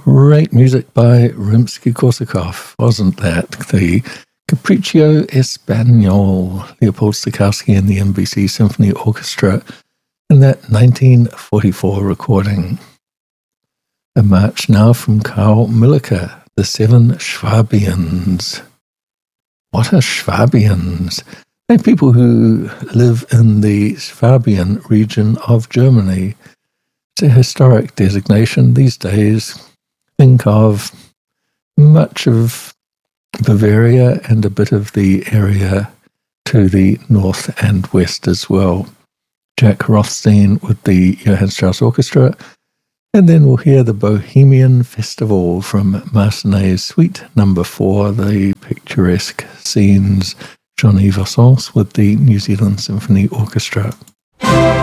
Great music by Rimsky-Korsakov, wasn't that? The Capriccio Espagnol, Leopold Stokowski and the NBC Symphony Orchestra in that 1944 recording. A march now from Karl Milliker, the Seven Schwabians. What are Schwabians? They're people who live in the Swabian region of Germany. It's a historic designation these days. Think of much of Bavaria and a bit of the area to the north and west as well. Jack Rothstein with the Johann Strauss Orchestra, and then we'll hear the Bohemian Festival from Massenet's Suite No. 4, the picturesque scenes, Johnny Vassance with the New Zealand Symphony Orchestra.